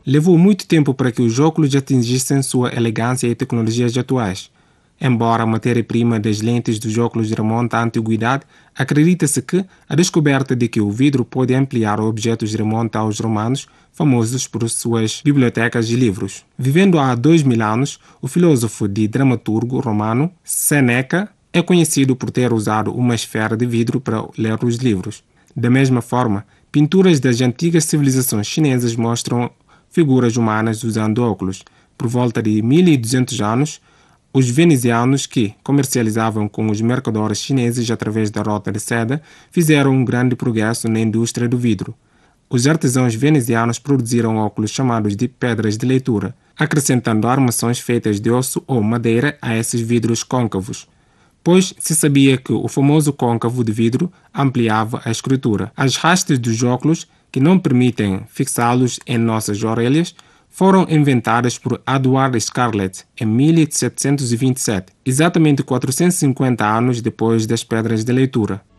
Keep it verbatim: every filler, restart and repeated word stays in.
Levou muito tempo para que os óculos atingissem sua elegância e tecnologias atuais. Embora a matéria-prima das lentes dos óculos remonte à antiguidade, acredita-se que a descoberta de que o vidro pode ampliar objetos remonta aos romanos, famosos por suas bibliotecas de livros. Vivendo há dois mil anos, o filósofo e dramaturgo romano Seneca é conhecido por ter usado uma esfera de vidro para ler os livros. Da mesma forma, pinturas das antigas civilizações chinesas mostram figuras humanas usando óculos. Por volta de mil e duzentos anos, os venezianos, que comercializavam com os mercadores chineses através da rota de seda, fizeram um grande progresso na indústria do vidro. Os artesãos venezianos produziram óculos chamados de pedras de leitura, acrescentando armações feitas de osso ou madeira a esses vidros côncavos, pois se sabia que o famoso côncavo de vidro ampliava a escritura. As hastes dos óculos, que não permitem fixá-los em nossas orelhas, foram inventadas por Edward Scarlett em mil setecentos e vinte e sete, exatamente quatrocentos e cinquenta anos depois das pedras de leitura.